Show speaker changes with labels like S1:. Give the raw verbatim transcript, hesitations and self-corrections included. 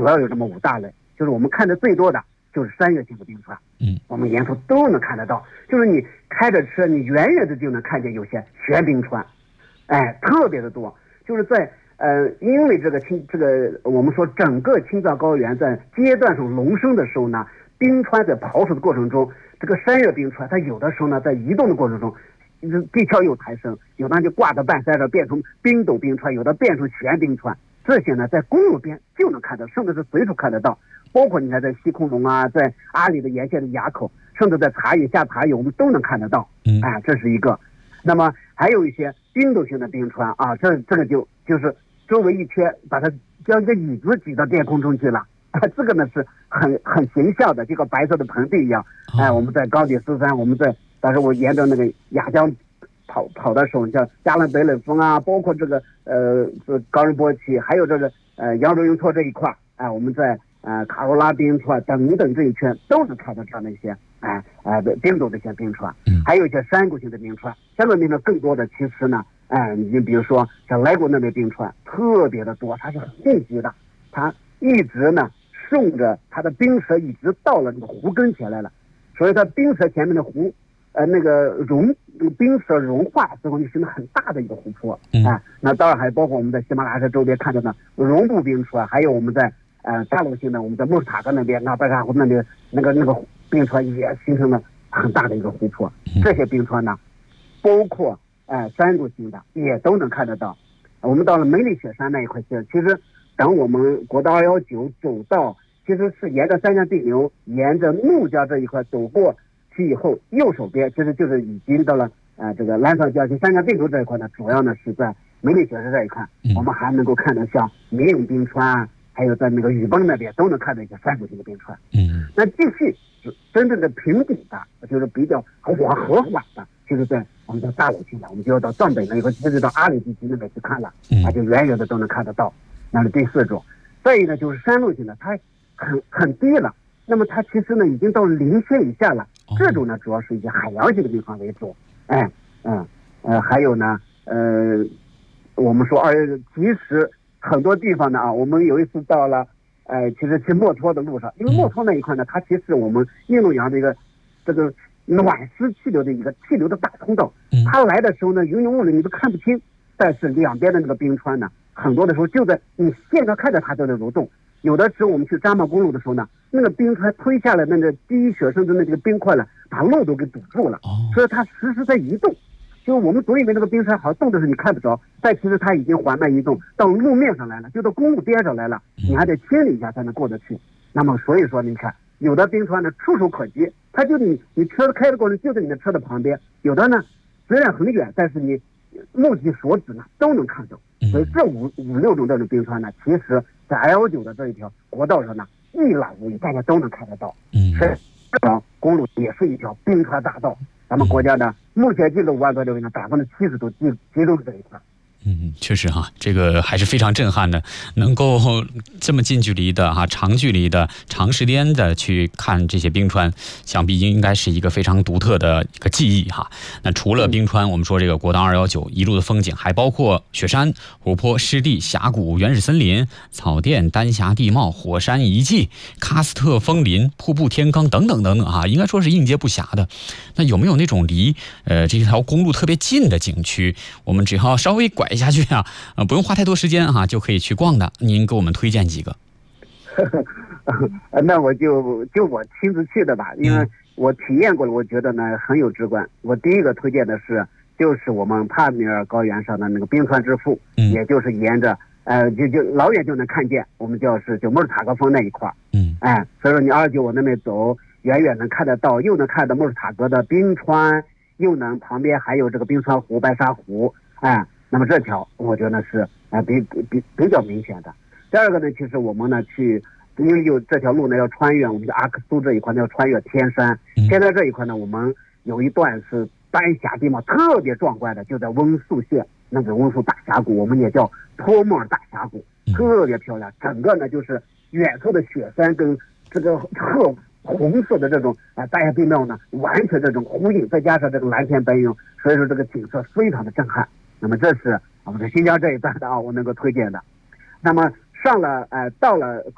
S1: 主要有这么五大类，就是我们看的最多的就是山岳性的冰川，
S2: 嗯，
S1: 我们沿途都能看得到，就是你开着车，你远远的就能看见有些悬冰川，哎，特别的多，就是在呃，因为这个青这个我们说整个青藏高原在阶段性隆升的时候呢，冰川在刨除的过程中，这个山岳冰川它有的时候呢在移动的过程中，地壳有抬升，有的就挂到半山上变成冰斗冰川，有的变成悬冰川，这些呢在公路边就能看到，甚至是随处看得到。包括你看在西空龙啊，在阿里的沿线的垭口，甚至在茶叶下茶叶我们都能看得到。
S2: 嗯，
S1: 哎，这是一个。那么还有一些冰斗型的冰川啊，这这个就就是周围一圈，把它将一个椅子举到天空中去了。啊，这个呢是很很形象的，就跟白色的盆地一样。哎，我们在高地斯山，我们在当时我沿着那个雅江跑跑的时候，像加勒北冷峰啊，包括这个呃这高仁波齐，还有这个呃扬州雍措这一块，哎，我们在呃卡罗拉冰川等等这一圈都能看到这样的一些哎哎的冰斗的一些冰川，还有一些山谷型的冰川。山谷冰川更多的其实呢，哎，你比如说像莱古那边冰川特别的多，它是很密集的，它一直呢顺着它的冰舌一直到了这个湖跟前来了，所以它冰舌前面的湖，呃，那个融冰舌融化之后，就形成很大的一个湖泊。
S2: 嗯、
S1: 啊，那当然还包括我们在喜马拉雅山周边看到的绒布冰川，还有我们在呃大陆性的我们在莫斯塔格那边那白沙湖那边那个那个冰川也形成了很大的一个湖泊。这些冰川呢，包括呃山谷型的也都能看得到。我们到了梅里雪山那一块去，其实等我们国道二幺九走到，其实是沿着三江并流，沿着怒江这一块走过去以后，右手边其实就是已经到了呃这个澜沧江及三江并流这一块呢，主要呢是在梅里雪山这一块，
S2: 嗯、
S1: 我们还能够看到像明永冰川，还有在那个雨崩那边都能看到一些山谷型的冰川。
S2: 嗯，
S1: 那继续真正的平底的，就是比较和和缓的，就是在我们到大陆去了，我们就要到藏北那一块，甚至到阿里地区那边去看了，啊，就远远的都能看得到。那是第四种。再一个就是山路型的，它很很低了，那么它其实呢已经到零线以下了。这种呢主要是以海洋性的冰川为主。哎，嗯呃，还有呢，呃，我们说二，其实很多地方呢啊，我们有一次到了，呃，其实去墨脱的路上，因为墨脱那一块呢，它其实我们印度洋的一个这个暖湿气流的一个气流的大通道，它来的时候呢，云云雾里你都看不清，但是两边的那个冰川呢，很多的时候就在你现在看着它都在蠕动。有的时候我们去扎马公路的时候呢，那个冰川推下来的那个滴雪甚至那个冰块呢，把路都给堵住了，所以它时时在移动。就我们总以为那个冰川好像动的时候你看不着，但其实它已经缓慢移动到路面上来了，就到公路边上来了，你还得清理一下才能过得去。那么所以说你看，有的冰川呢触手可及，它就你你车开的过程就在你的车的旁边；有的呢虽然很远，但是你目及所指呢都能看到。所以这五五六种这种冰川呢，其实在 L 九的这一条国道上呢，一览无遗，大家都能看得到。
S2: 嗯，
S1: 是这条公路也是一条冰川大道。咱们国家呢，目前这个五万多里呢，百分之七十都集集中这一块。
S2: 嗯，确实哈，这个还是非常震撼的，能够这么近距离的哈、长距离的、长时间的去看这些冰川，想必应该是一个非常独特的一个记忆哈。那除了冰川，我们说这个国道二幺九一路的风景，还包括雪山、湖泊、湿地、峡谷、原始森林、草甸、丹霞地貌、火山遗迹、喀斯特枫林、瀑布天坑等等等等啊，应该说是应接不暇的。那有没有那种离呃这条公路特别近的景区，我们只要稍微拐下去啊，呃，不用花太多时间哈、啊，就可以去逛的？您给我们推荐几个？
S1: 那我就就我亲自去的吧，因为我体验过了，我觉得呢很有直观。我第一个推荐的是，就是我们帕米尔高原上的那个冰川之父，嗯、也就是沿着呃就就老远就能看见，我们叫是就莫尔塔格峰那一块，嗯，哎，所以说你二九往那边走，远远能看得到，又能看到莫尔塔格的冰川，又能旁边还有这个冰川湖、白沙湖，哎。那么这条我觉得是啊、呃、比比比较明显的。第二个呢，其实我们呢去，因为有这条路呢要穿越我们的阿克苏这一块呢要穿越天山，天山这一块呢我们有一段是丹霞地貌特别壮观的，就在温宿县那个温宿大峡谷，我们也叫托莫尔大峡谷，特别漂亮。整个呢就是远处的雪山跟这个褐红色的这种啊丹霞地貌呢完全这种呼应，再加上这个蓝天白云，所以说这个景色非常的震撼。那么这是我们在新疆这一段的啊，我能够推荐的。那么上了呃到了